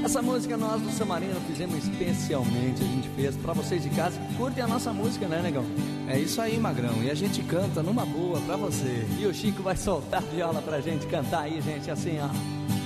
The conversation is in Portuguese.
Essa música nós do Samarino fizemos especialmente. A gente fez pra vocês de casa que curtem a nossa música, né, negão? É isso aí, Magrão, e a gente canta numa boa pra você. E o Chico vai soltar a viola pra gente cantar aí, gente, assim, ó.